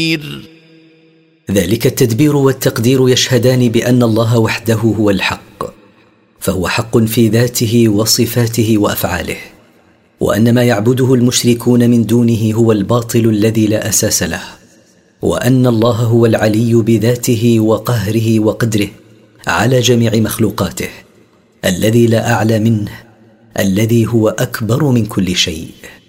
ذلك التدبير والتقدير يشهدان بأن الله وحده هو الحق، فهو حق في ذاته وصفاته وأفعاله، وأن ما يعبده المشركون من دونه هو الباطل الذي لا أساس له، وأن الله هو العلي بذاته وقهره وقدره على جميع مخلوقاته، الذي لا أعلى منه، الذي هو أكبر من كل شيء.